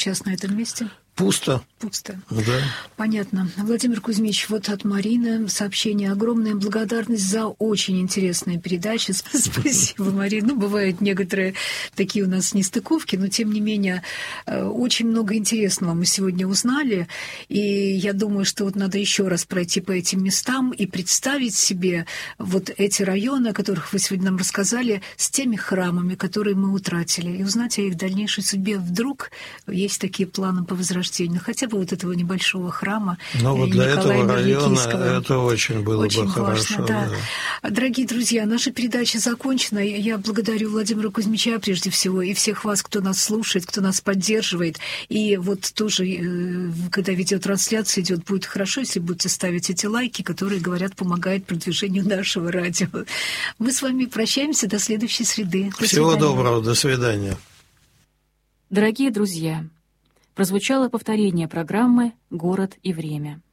сейчас на этом месте? Пусто. Пусто. Да. Понятно. Владимир Кузьмич, вот от Марины сообщение. Огромная благодарность за очень интересные передачи. Спасибо, Марина. Ну, бывают некоторые такие у нас нестыковки, но, тем не менее, очень много интересного мы сегодня узнали. И я думаю, что вот надо еще раз пройти по этим местам и представить себе вот эти районы, о которых вы сегодня нам рассказали, с теми храмами, которые мы утратили, и узнать о их дальнейшей судьбе. Вдруг есть такие планы по возрождению, хотя бы вот этого небольшого храма. Но вот для Николая этого района Маврикийского. это очень было очень бы важно, хорошо. Да. Дорогие друзья, наша передача закончена. Я благодарю Владимира Кузьмича прежде всего и всех вас, кто нас слушает, кто нас поддерживает. И вот тоже, когда видеотрансляция идет, будет хорошо, если будете ставить эти лайки, которые, говорят, помогают продвижению нашего радио. Мы с вами прощаемся до следующей среды. Всего доброго, до свидания. Дорогие друзья, прозвучало повторение программы «Город и время».